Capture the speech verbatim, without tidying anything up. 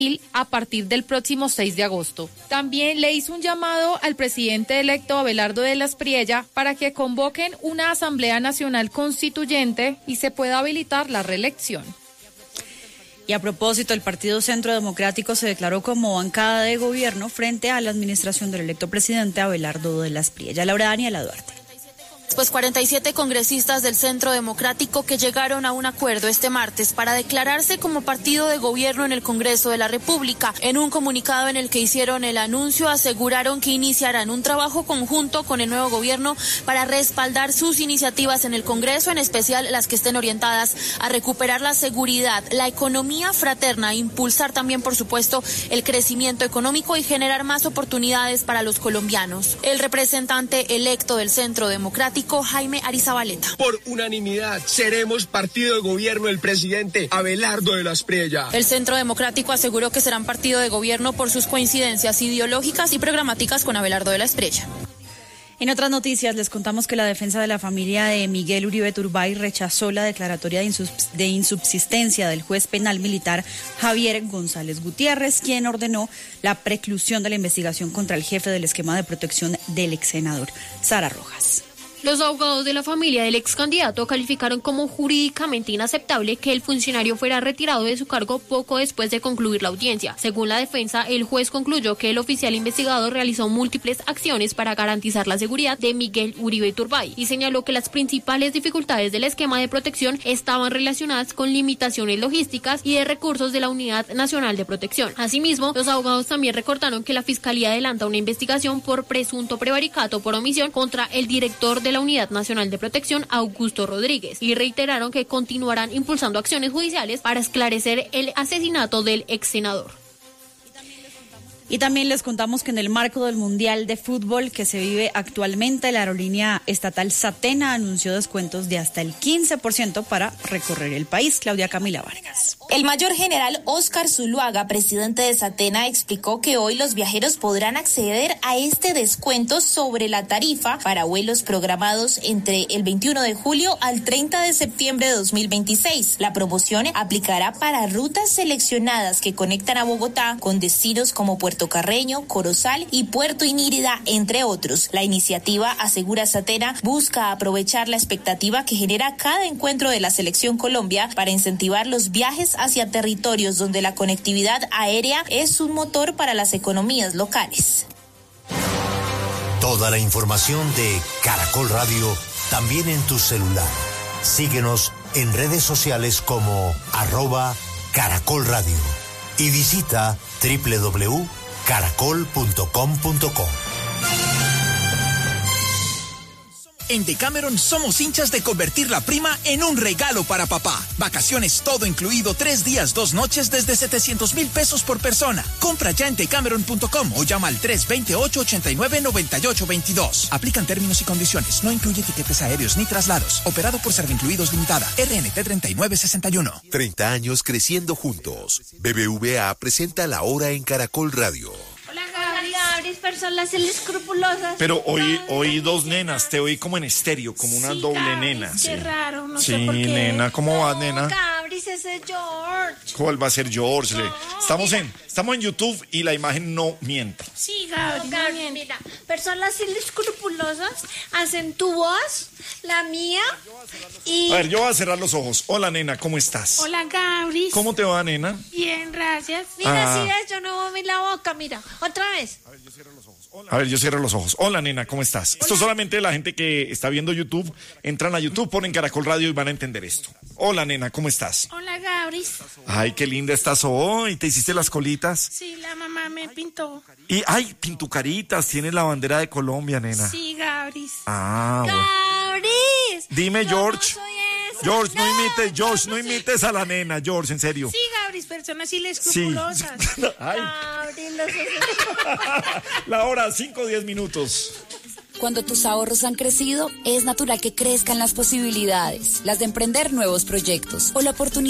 a partir del próximo seis de agosto. También le hizo un llamado al presidente electo Abelardo de las Priella para que convoquen una Asamblea Nacional Constituyente y se pueda habilitar la reelección. Y a propósito, el Partido Centro Democrático se declaró como bancada de gobierno frente a la administración del electo presidente Abelardo de las Priella. Laura Daniela Duarte. Pues cuarenta y siete congresistas del Centro Democrático que llegaron a un acuerdo este martes para declararse como partido de gobierno en el Congreso de la República. En un comunicado en el que hicieron el anuncio, aseguraron que iniciarán un trabajo conjunto con el nuevo gobierno para respaldar sus iniciativas en el Congreso, en especial las que estén orientadas a recuperar la seguridad, la economía fraterna, impulsar también, por supuesto, el crecimiento económico y generar más oportunidades para los colombianos. El representante electo del Centro Democrático, Jaime Arizabaleta. Por unanimidad seremos partido de gobierno del presidente Abelardo de las Priella. El Centro Democrático aseguró que serán partido de gobierno por sus coincidencias ideológicas y programáticas con Abelardo de las Priella. En otras noticias les contamos que la defensa de la familia de Miguel Uribe Turbay rechazó la declaratoria de, insubs- de insubsistencia del juez penal militar Javier González Gutiérrez, quien ordenó la preclusión de la investigación contra el jefe del esquema de protección del ex senador, Sara Rojas. Los abogados de la familia del ex candidato calificaron como jurídicamente inaceptable que el funcionario fuera retirado de su cargo poco después de concluir la audiencia. Según la defensa, el juez concluyó que el oficial investigado realizó múltiples acciones para garantizar la seguridad de Miguel Uribe Turbay y señaló que las principales dificultades del esquema de protección estaban relacionadas con limitaciones logísticas y de recursos de la Unidad Nacional de Protección. Asimismo, los abogados también recordaron que la Fiscalía adelanta una investigación por presunto prevaricato por omisión contra el director de la Unidad Nacional de Protección, Augusto Rodríguez, y reiteraron que continuarán impulsando acciones judiciales para esclarecer el asesinato del ex senador. Y también les contamos que en el marco del Mundial de Fútbol que se vive actualmente, la aerolínea estatal Satena anunció descuentos de hasta el quince por ciento para recorrer el país. Claudia Camila Vargas. El mayor general Óscar Zuluaga, presidente de Satena, explicó que hoy los viajeros podrán acceder a este descuento sobre la tarifa para vuelos programados entre el veintiuno de julio al treinta de septiembre de dos mil veintiséis. La promoción aplicará para rutas seleccionadas que conectan a Bogotá con destinos como Puerto Carreño, Corozal y Puerto Inírida, entre otros. La iniciativa, asegura Satena, busca aprovechar la expectativa que genera cada encuentro de la Selección Colombia para incentivar los viajes hacia territorios donde la conectividad aérea es un motor para las economías locales. Toda la información de Caracol Radio también en tu celular. Síguenos en redes sociales como arroba Caracol Radio y visita doble u doble u doble u punto caracol punto com punto co. En Decameron somos hinchas de convertir la prima en un regalo para papá. Vacaciones todo incluido, tres días, dos noches desde setecientos mil pesos por persona. Compra ya en decameron punto com o llama al tres dos ocho, ocho nueve, nueve ocho dos dos. Aplican términos y condiciones. No incluye tiquetes aéreos ni traslados. Operado por Servincluidos Limitada. R N T treinta y nueve sesenta y uno. treinta años creciendo juntos. B B V A presenta La Hora en Caracol Radio. Personas escrupulosas. Pero oí, oí dos nenas, te oí como en estéreo, como una sí, doble Cabris, nena. Qué sí. raro, no sí, sé por qué. nena, ¿cómo no, va, nena? Cabris, ese es George. ¿Cuál va a ser George? No, estamos mira. en, estamos en YouTube y la imagen no miente. Sí, Cabris, no, Cabris, no mira, personas inescrupulosas hacen tu voz, la mía y... A ver, yo voy a cerrar los ojos. Hola, nena, ¿cómo estás? Hola, Cabris. ¿Cómo te va, nena? Bien, gracias. Mira, Ah. si ves, yo no voy la boca, mira, otra vez. A ver, yo cierro los ojos. Hola. A ver, yo cierro los ojos. Hola, nena, ¿cómo estás? Hola. Esto solamente la gente que está viendo YouTube, entran a YouTube, ponen Caracol Radio y van a entender esto. Hola, nena, ¿cómo estás? Hola, Gabris. Ay, qué linda estás hoy. ¿Te hiciste las colitas? Sí, la mamá me pintó. Y, ay, pintucaritas, tienes la bandera de Colombia, nena. Sí, Gabris. Ah, bueno. Gabris. Dime, George. No, no George, no, no imites, George, no, no imites a la nena, George, en serio. Sí, Gabris, personas inescrupulosas. Sí. Ay. Gabris, los... La hora, cinco o diez minutos. Cuando tus ahorros han crecido, es natural que crezcan las posibilidades, las de emprender nuevos proyectos o la oportunidad